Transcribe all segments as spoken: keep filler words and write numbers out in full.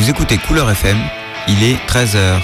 Vous écoutez Couleur F M, il est treize heures.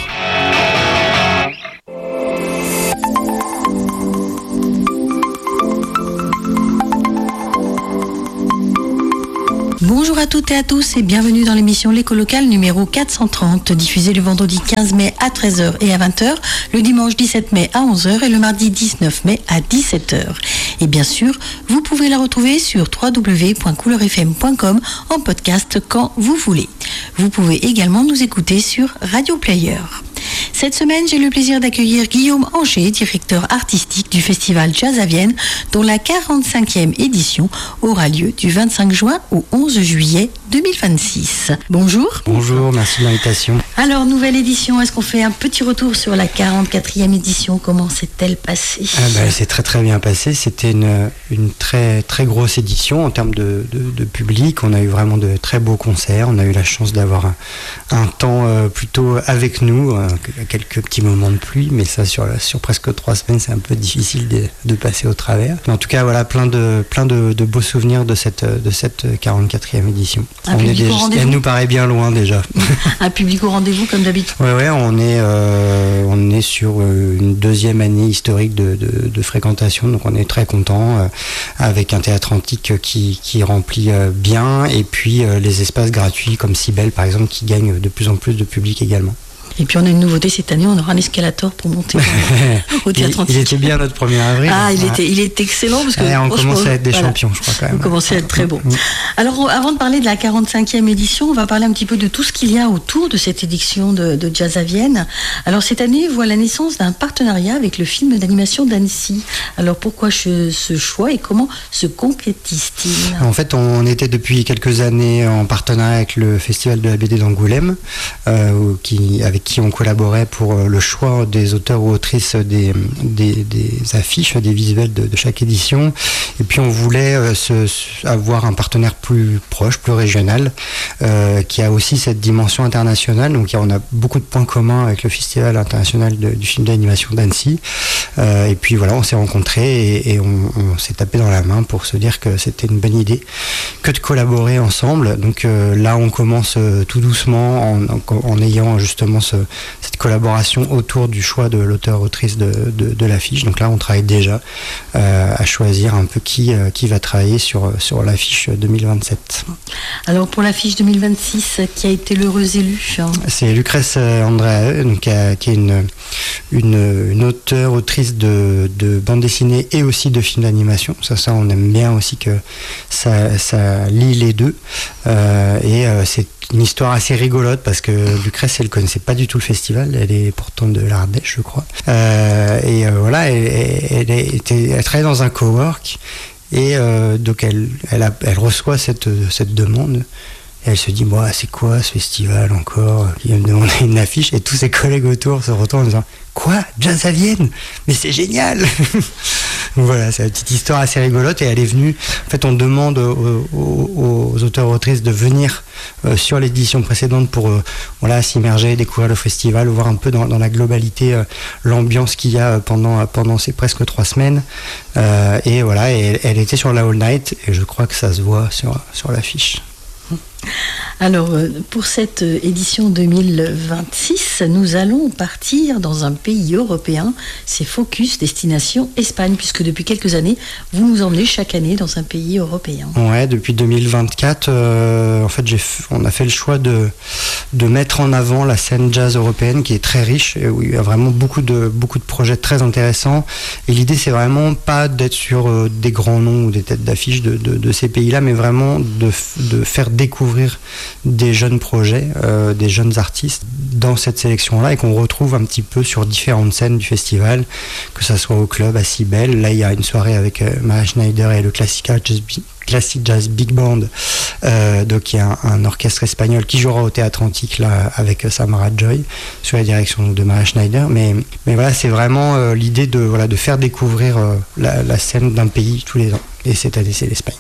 Bonjour à toutes et à tous et bienvenue dans l'émission L'écho locale numéro quatre cent trente, diffusée le vendredi quinze mai à treize heures et à vingt heures, le dimanche dix-sept mai à onze heures et le mardi dix-neuf mai à dix-sept heures. Et bien sûr, vous pouvez la retrouver sur w w w point couleur f m point com en podcast quand vous voulez. Vous pouvez également nous écouter sur Radio Player. Cette semaine, j'ai le plaisir d'accueillir Guillaume Anger, directeur artistique du festival Jazz à Vienne, dont la quarante-cinquième édition aura lieu du vingt-cinq juin au onze juillet deux mille vingt-six. Bonjour. Bonjour, merci de l'invitation. Alors, nouvelle édition, est-ce qu'on fait un petit retour sur la quarante-quatrième édition? Comment s'est-elle passée? ah ben, Elle s'est très très bien passée. C'était une, une très très grosse édition en termes de, de, de public. On a eu vraiment de très beaux concerts. On a eu la chance d'avoir un, un temps euh, plutôt avec nous, euh, quelques petits moments de pluie, mais ça sur, sur presque trois semaines, c'est un peu difficile de, de passer au travers. Mais en tout cas, voilà, plein de, plein de, de beaux souvenirs de cette, de cette quarante-quatrième édition. Un on public est déjà, au rendez-vous. Elle nous paraît bien loin déjà. Un public au rendez-vous comme d'habitude. Ouais, ouais, on est, euh, on est sur une deuxième année historique de, de, de fréquentation, donc on est très content, euh, avec un théâtre antique qui, qui remplit euh, bien, et puis euh, les espaces gratuits comme Cybèle par exemple, qui gagnent de plus en plus de public également. Et puis on a une nouveauté cette année, on aura un escalator pour monter au théâtre il, antique. il était bien notre premier avril. Ah, il ouais. était, il était excellent parce que ouais, on commence à être des voilà, champions, je crois quand même. On commençait à être très bon. Alors, avant de parler de la quarante-cinquième édition, on va parler un petit peu de tout ce qu'il y a autour de cette édition de, de Jazz à Vienne. Alors, cette année voit la naissance d'un partenariat avec le film d'animation d'Annecy. Alors, pourquoi ce, ce choix et comment se concrétise-t-il? En fait, on était depuis quelques années en partenariat avec le Festival de la B D d'Angoulême, euh, qui, avec qui on collaborait pour le choix des auteurs ou autrices des, des, des affiches, des visuels de, de chaque édition. Et puis on voulait euh, se, avoir un partenaire plus proche, plus régional, euh, qui a aussi cette dimension internationale. Donc on a beaucoup de points communs avec le Festival international de, du film d'animation d'Annecy. Euh, et puis voilà, on s'est rencontrés et, et on, on s'est tapé dans la main pour se dire que c'était une bonne idée que de collaborer ensemble. Donc euh, là, on commence euh, tout doucement en, en, en ayant justement ce cette collaboration autour du choix de l'auteur-autrice de, de, de l'affiche. Donc là, on travaille déjà euh, à choisir un peu qui, euh, qui va travailler sur, sur l'affiche deux mille vingt-sept. Alors, pour l'affiche deux mille vingt-six, qui a été l'heureux élu? C'est Lucrèce Andréae, donc, qui, a, qui est une, une, une auteure-autrice de, de bande dessinée et aussi de films d'animation. Ça, ça, on aime bien aussi que ça, ça lie les deux. Euh, et euh, c'est une histoire assez rigolote parce que Lucrèce, elle connaissait pas du tout le festival, elle est pourtant de l'Ardèche, je crois. Euh, et euh, voilà, elle, elle, elle, était, elle travaillait dans un cowork et euh, donc elle, elle, a, elle reçoit cette, cette demande. Et elle se dit, moi, c'est quoi ce festival encore qui va me demander une affiche? Et tous ses collègues autour se retournent en disant, quoi, Jazz à Vienne? Mais c'est génial! Voilà, c'est une petite histoire assez rigolote et elle est venue. En fait, on demande aux, aux, aux auteurs-autrices de venir euh, sur l'édition précédente pour euh, voilà, s'immerger, découvrir le festival, voir un peu dans, dans la globalité euh, l'ambiance qu'il y a pendant, pendant ces presque trois semaines. Euh, et voilà, et elle, elle était sur la All Night et je crois que ça se voit sur, sur l'affiche. Alors, pour cette édition deux mille vingt-six, nous allons partir dans un pays européen. C'est Focus, destination Espagne, puisque depuis quelques années, vous nous emmenez chaque année dans un pays européen. Ouais, depuis deux mille vingt-quatre, euh, en fait, j'ai, on a fait le choix de, de mettre en avant la scène jazz européenne, qui est très riche, et où il y a vraiment beaucoup de, beaucoup de projets très intéressants. Et l'idée, c'est vraiment pas d'être sur euh, des grands noms ou des têtes d'affiche de, de, de ces pays-là, mais vraiment de, de faire découvrir des jeunes projets, euh, des jeunes artistes dans cette sélection-là et qu'on retrouve un petit peu sur différentes scènes du festival, que ça soit au club, à Cybèle. Là, il y a une soirée avec euh, Mara Schneider et le Classica Jazz, Classic Jazz Big Band, euh, donc il y a un, un orchestre espagnol qui jouera au Théâtre Antique là, avec euh, Samara Joy, sous la direction de Mara Schneider. Mais, mais voilà, c'est vraiment euh, l'idée de, voilà, de faire découvrir euh, la, la scène d'un pays tous les ans. Et cette année, c'est l'Espagne.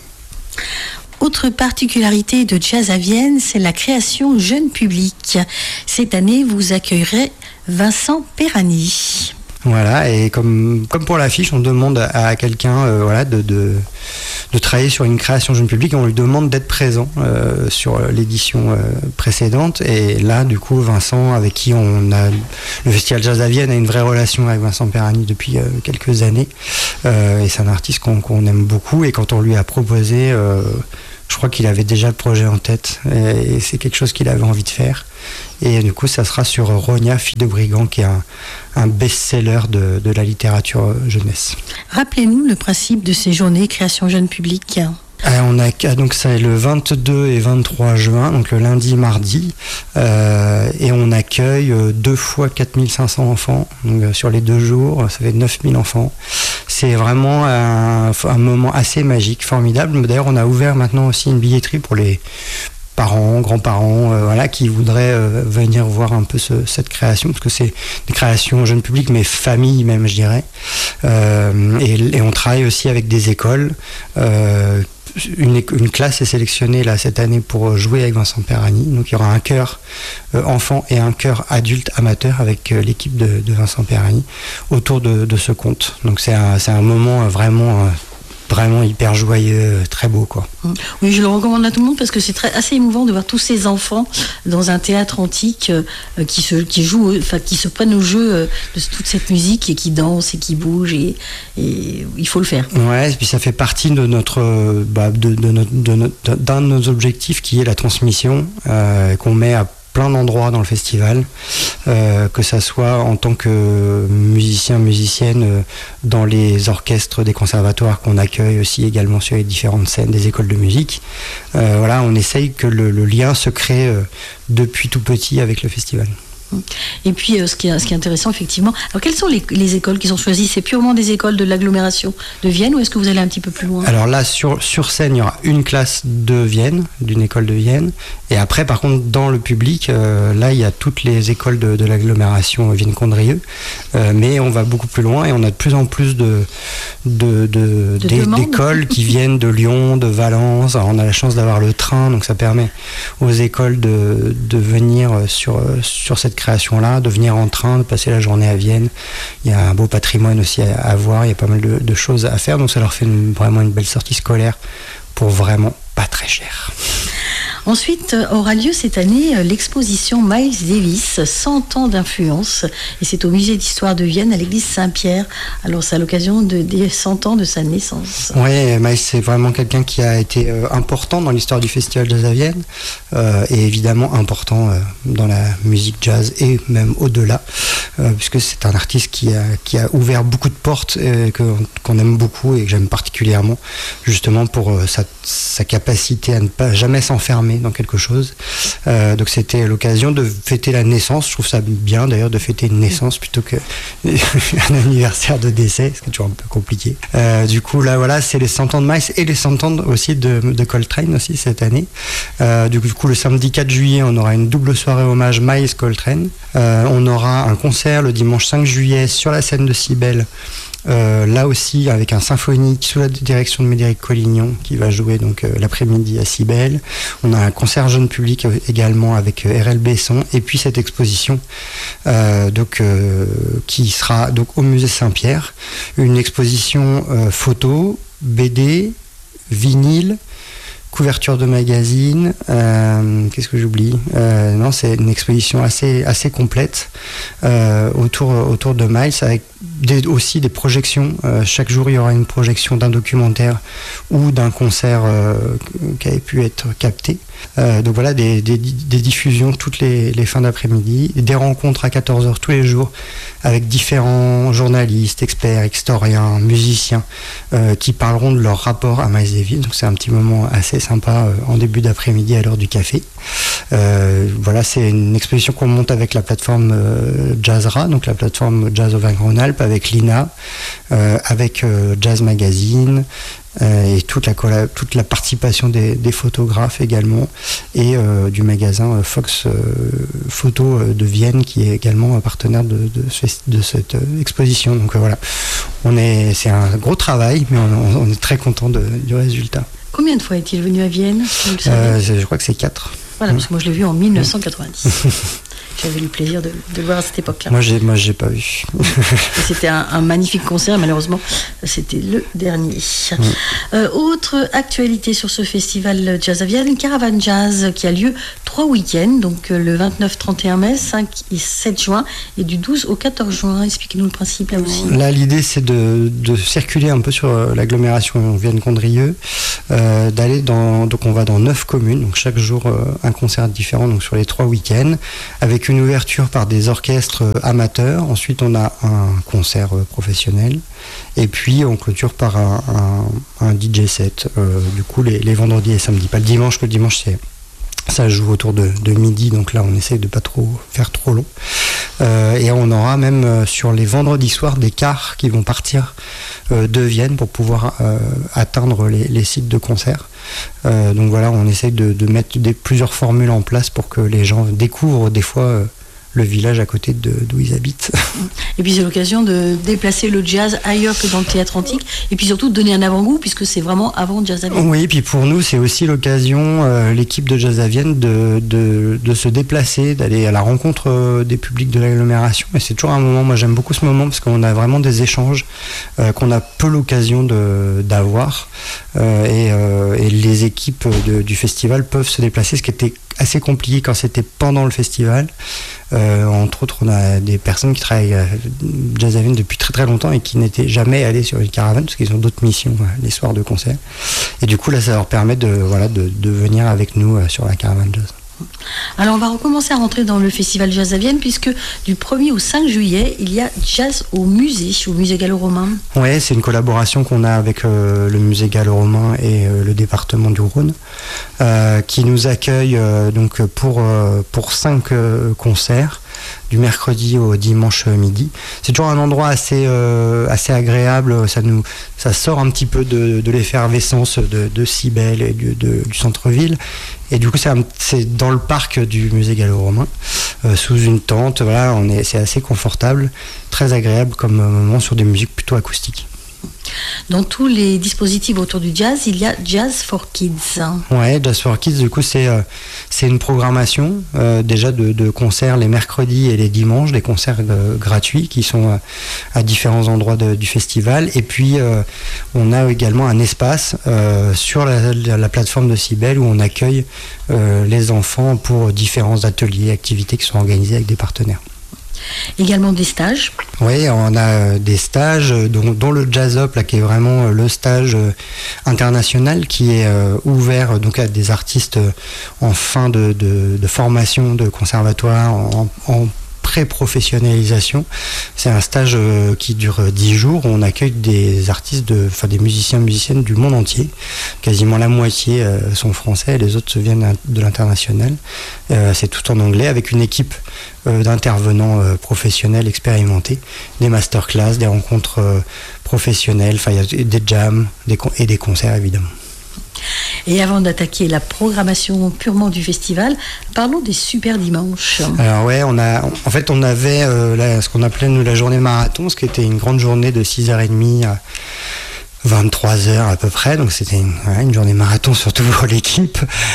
Autre particularité de Jazz à Vienne, c'est la création jeune public. Cette année, vous accueillerez Vincent Perani. Voilà, et comme, comme pour l'affiche, on demande à, à quelqu'un euh, voilà, de, de, de travailler sur une création jeune public et on lui demande d'être présent euh, sur l'édition euh, précédente. Et là, du coup, Vincent, avec qui on a le Festival Jazz à Vienne, a une vraie relation avec Vincent Perani depuis euh, quelques années. Euh, et c'est un artiste qu'on, qu'on aime beaucoup. Et quand on lui a proposé, euh, je crois qu'il avait déjà le projet en tête. Et, et c'est quelque chose qu'il avait envie de faire. Et du coup, ça sera sur Rogna, fille de brigand, qui est un, un best-seller de, de la littérature jeunesse. Rappelez-nous le principe de ces journées création jeune public. Euh, on a donc ça est le vingt-deux et vingt-trois juin, donc le lundi, mardi, euh, et on accueille deux fois quatre mille cinq cents enfants. Donc euh, sur les deux jours, ça fait neuf mille enfants. C'est vraiment un, un moment assez magique, formidable. D'ailleurs, on a ouvert maintenant aussi une billetterie pour les parents, grands-parents, euh, voilà, qui voudraient euh, venir voir un peu ce, cette création, parce que c'est des créations jeunes publics, mais famille même, je dirais. Euh, et, et on travaille aussi avec des écoles. Euh, Une, une classe est sélectionnée là cette année pour jouer avec Vincent Perani. Donc il y aura un chœur euh, enfant et un chœur adulte amateur avec euh, l'équipe de, de Vincent Perani autour de, de ce conte. Donc c'est un, c'est un moment euh, vraiment, euh, vraiment hyper joyeux, très beau, quoi. Oui, je le recommande à tout le monde parce que c'est très, assez émouvant de voir tous ces enfants dans un théâtre antique euh, qui, se, qui, jouent, enfin, qui se prennent au jeu euh, de toute cette musique et qui dansent et qui bougent et, et il faut le faire. Ouais, et puis ça fait partie de notre, bah, de, de notre, de notre, d'un de nos objectifs qui est la transmission euh, qu'on met à plein d'endroits dans le festival, euh, que ça soit en tant que musicien, musicienne, euh, dans les orchestres des conservatoires qu'on accueille aussi également sur les différentes scènes des écoles de musique. Euh, voilà, on essaye que le, le lien se crée euh, depuis tout petit avec le festival. Et puis, euh, ce, qui est, ce qui est intéressant, effectivement, alors quelles sont les, les écoles qui sont choisies? C'est purement des écoles de l'agglomération de Vienne ou est-ce que vous allez un petit peu plus loin? Alors là, sur, sur scène, il y aura une classe de Vienne, d'une école de Vienne. Et après, par contre, dans le public, euh, là, il y a toutes les écoles de, de l'agglomération Vienne-Condrieu. Euh, mais on va beaucoup plus loin et on a de plus en plus de, de, de, de d'é, demandes. d'écoles qui viennent de Lyon, de Valence. Alors, on a la chance d'avoir le train, donc ça permet aux écoles de, de venir sur, sur cette création-là, de venir en train, de passer la journée à Vienne. Il y a un beau patrimoine aussi à, à voir, il y a pas mal de, de choses à faire, donc ça leur fait une, vraiment une belle sortie scolaire pour vraiment pas très cher. Ensuite aura lieu cette année l'exposition Miles Davis, cent ans d'influence, et c'est au musée d'histoire de Vienne à l'église Saint-Pierre. Alors c'est à l'occasion de, des cent ans de sa naissance. Oui, Miles c'est vraiment quelqu'un qui a été euh, important dans l'histoire du Festival Jazz à Vienne euh, et évidemment important euh, dans la musique jazz et même au-delà, euh, puisque c'est un artiste qui a, qui a ouvert beaucoup de portes euh, que, qu'on aime beaucoup et que j'aime particulièrement, justement pour euh, sa, sa capacité à ne pas jamais s'enfermer dans quelque chose. Euh, donc c'était l'occasion de fêter la naissance. Je trouve ça bien d'ailleurs de fêter une naissance plutôt qu'un anniversaire de décès, ce qui est toujours un peu compliqué. Euh, du coup là voilà, c'est les cent ans de Miles et les cent ans aussi de, de Coltrane aussi cette année. Euh, du coup le samedi quatre juillet on aura une double soirée hommage Miles Coltrane. Euh, on aura un concert le dimanche cinq juillet sur la scène de Cybèle. Euh, là aussi avec un symphonique sous la direction de Médéric Collignon qui va jouer donc euh, l'après-midi à Cybèle. On a un concert jeune public euh, également avec euh, R L Besson et puis cette exposition euh, donc, euh, qui sera donc au musée Saint-Pierre, une exposition euh, photo, B D, vinyle, couverture de magazine, euh, qu'est-ce que j'oublie euh, non, c'est une exposition assez, assez complète euh, autour, autour de Miles avec des, aussi des projections. Euh, chaque jour il y aura une projection d'un documentaire ou d'un concert euh, qui avait pu être capté. Euh, donc voilà, des, des, des diffusions toutes les, les fins d'après-midi, des rencontres à quatorze heures tous les jours avec différents journalistes, experts, historiens, musiciens euh, qui parleront de leur rapport à Miles Davis. Donc c'est un petit moment assez sympa euh, en début d'après-midi à l'heure du café. Euh, voilà, c'est une exposition qu'on monte avec la plateforme euh, Jazzra, donc la plateforme Jazz Auvergne-Rhône-Alpes, avec Lina, euh, avec euh, Jazz Magazine, Euh, et toute la, collab- toute la participation des, des photographes également et euh, du magasin euh, Fox euh, Photo euh, de Vienne qui est également un partenaire de, de, ce, de cette euh, exposition. Donc euh, voilà, on est, c'est un gros travail mais on, on est très content de, du résultat. Combien de fois est-il venu à Vienne? euh, Je crois que c'est quatre. Voilà, parce que moi je l'ai vu en mille neuf cent quatre-vingt-dix. J'avais eu le plaisir de, de le voir à cette époque-là. Moi, j'ai, moi, j'ai pas vu. C'était un, un magnifique concert, malheureusement, c'était le dernier. Mmh. Euh, autre actualité sur ce festival Jazz à Vienne, Caravane Jazz qui a lieu trois week-ends, donc le vingt-neuf trente et un mai, cinq et sept juin, et du douze au quatorze juin. Expliquez-nous le principe là aussi. Là, l'idée, c'est de, de circuler un peu sur l'agglomération Vienne-Condrieu, euh, d'aller dans, donc on va dans neuf communes, donc chaque jour euh, un concert différent, donc sur les trois week-ends, avec une ouverture par des orchestres amateurs. Ensuite, on a un concert euh, professionnel, et puis on clôture par un, un, un D J set. Euh, du coup, les, les vendredis et samedis, pas le dimanche, le dimanche c'est ça joue autour de, de midi, donc là on essaie de pas trop faire trop long. Euh, et on aura même euh, sur les vendredis soirs des cars qui vont partir euh, de Vienne pour pouvoir euh, atteindre les, les sites de concert. Euh, donc voilà, on essaie de, de mettre des, plusieurs formules en place pour que les gens découvrent des fois euh, le village à côté de, d'où ils habitent. Et puis c'est l'occasion de déplacer le jazz ailleurs que dans le théâtre antique, et puis surtout de donner un avant-goût, puisque c'est vraiment avant Jazz à Vienne. Oui, et puis pour nous, c'est aussi l'occasion, euh, l'équipe de Jazz à Vienne, de, de, de se déplacer, d'aller à la rencontre euh, des publics de l'agglomération. Et c'est toujours un moment, moi j'aime beaucoup ce moment, parce qu'on a vraiment des échanges euh, qu'on a peu l'occasion de, d'avoir. Euh, et, euh, et les équipes de, du festival peuvent se déplacer, ce qui était assez compliqué quand c'était pendant le festival. Euh, entre autres, on a des personnes qui travaillent à Jazz à Vienne depuis très très longtemps et qui n'étaient jamais allées sur une caravane parce qu'ils ont d'autres missions euh, les soirs de concert. Et du coup, là, ça leur permet de, voilà, de, de venir avec nous euh, sur la caravane jazz. Alors on va recommencer à rentrer dans le festival Jazz à Vienne, puisque du premier au cinq juillet, il y a Jazz au musée, au musée gallo-romain. Oui, c'est une collaboration qu'on a avec euh, le musée gallo-romain et euh, le département du Rhône, euh, qui nous accueille euh, donc pour, euh, pour cinq euh, concerts, du mercredi au dimanche midi. C'est toujours un endroit assez, euh, assez agréable, ça, nous, ça sort un petit peu de, de l'effervescence de, de Cybèle et du, de, du centre-ville. Et du coup, c'est, un, c'est dans le parc du musée gallo-romain, euh, sous une tente. Voilà, on est, c'est assez confortable, très agréable comme moment sur des musiques plutôt acoustiques. Dans tous les dispositifs autour du jazz, il y a Jazz for Kids. Ouais, Jazz for Kids, du coup, c'est, euh, c'est une programmation euh, déjà de, de concerts les mercredis et les dimanches, des concerts euh, gratuits qui sont euh, à différents endroits de, du festival. Et puis, euh, on a également un espace euh, sur la, la, la plateforme de Cybèle où on accueille euh, les enfants pour différents ateliers, activités qui sont organisés avec des partenaires. Également des stages. Oui, on a des stages, dont, dont le Jazz Up, là, qui est vraiment le stage international, qui est euh, ouvert donc, à des artistes en fin de, de, de formation de conservatoire, en, en pré-professionnalisation. C'est un stage euh, qui dure dix jours. On accueille des artistes, de, enfin des musiciens, musiciennes du monde entier. Quasiment la moitié euh, sont français, les autres viennent de l'international. Euh, c'est tout en anglais, avec une équipe euh, d'intervenants euh, professionnels expérimentés, des masterclass, des rencontres euh, professionnelles, enfin il y a des jams des con- et des concerts évidemment. Et avant d'attaquer la programmation purement du festival, parlons des super dimanches. Alors ouais, on a, en fait on avait euh, là, ce qu'on appelait nous la journée marathon, ce qui était une grande journée de six heures trente à vingt-trois heures à peu près, donc c'était une, ouais, une journée marathon surtout pour l'équipe.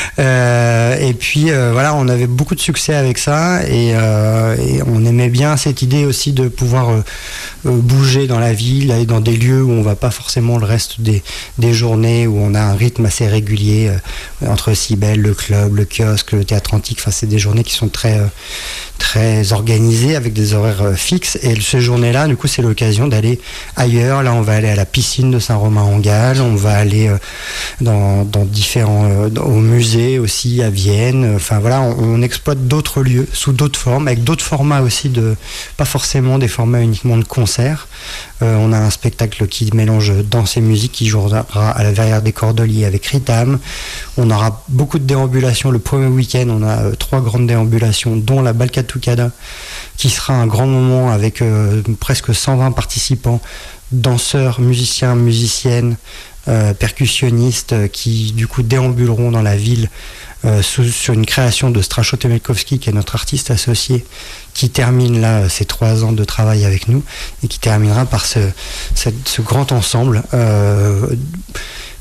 Euh, et puis euh, voilà, on avait beaucoup de succès avec ça et, euh, et on aimait bien cette idée aussi de pouvoir euh, euh, bouger dans la ville, aller dans des lieux où on va pas forcément le reste des, des journées, où on a un rythme assez régulier euh, entre Cybèle, le club, le kiosque, le théâtre antique. Enfin, c'est des journées qui sont très euh, très organisées avec des horaires euh, fixes. Et ces journées-là, du coup, c'est l'occasion d'aller ailleurs. Là, on va aller à la piscine de Saint-Romain-en-Galles, on va aller euh, dans, dans différents euh, dans, au musée aussi à Vienne. Enfin voilà, on, on exploite d'autres lieux sous d'autres formes, avec d'autres formats aussi, de pas forcément des formats uniquement de concerts. Euh, on a un spectacle qui mélange danse et musique qui jouera à la Verrière des Cordeliers avec Ritam. On aura beaucoup de déambulations. Le premier week-end, on a euh, trois grandes déambulations, dont la Balcatucada, qui sera un grand moment avec euh, presque cent vingt participants, danseurs, musiciens, musiciennes, euh, percussionnistes, euh, qui du coup déambuleront dans la ville euh, sous, sur une création de Strachot Temelkowski, qui est notre artiste associé, qui termine là ses trois ans de travail avec nous et qui terminera par ce, cette, ce grand ensemble euh,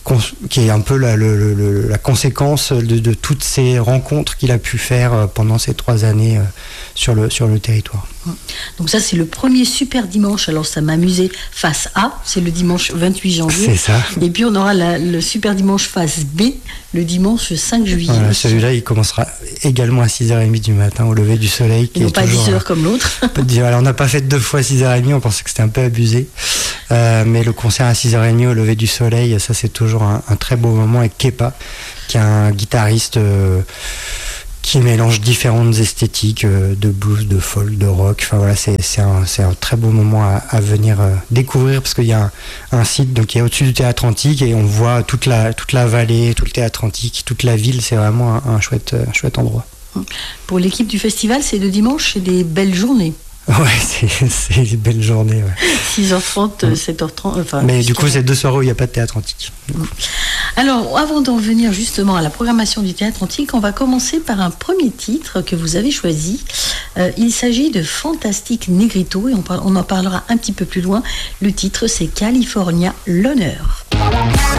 qui est un peu la, le, le, la conséquence de, de toutes ces rencontres qu'il a pu faire pendant ces trois années sur le, sur le territoire. Donc ça, c'est le premier super dimanche. Alors ça m'a amusé, face A, c'est le dimanche vingt-huit janvier. C'est ça. Et puis on aura la, le super dimanche face B, le dimanche cinq juillet. Voilà, celui-là, il commencera également à six heures trente du matin, au lever du soleil. Qui Et non pas toujours, dix heures comme l'autre. Alors on n'a pas fait deux fois six heures trente, on pensait que c'était un peu abusé. Euh, mais le concert à six heures trente au lever du soleil, ça c'est toujours un, un très beau moment avec Kepa, qui est un guitariste... Euh, qui mélange différentes esthétiques euh, de blues, de folk, de rock. Enfin voilà, c'est, c'est, un, c'est un très beau moment à, à venir euh, découvrir, parce qu'il y a un, un site donc, qui est au-dessus du Théâtre Antique et on voit toute la, toute la vallée, tout le Théâtre Antique, toute la ville. C'est vraiment un, un, chouette, un chouette endroit. Pour l'équipe du festival, c'est le dimanche, c'est des belles journées. Ouais, c'est, c'est une belle journée. Ouais. six heures trente, mmh. sept heures trente. Enfin, Mais du coup, c'est deux soirées où il n'y a pas de Théâtre Antique. Mmh. Alors, avant d'en venir justement à la programmation du Théâtre Antique, on va commencer par un premier titre que vous avez choisi. Euh, il s'agit de Fantastic Negrito et on, par- on en parlera un petit peu plus loin. Le titre, c'est California l'honneur.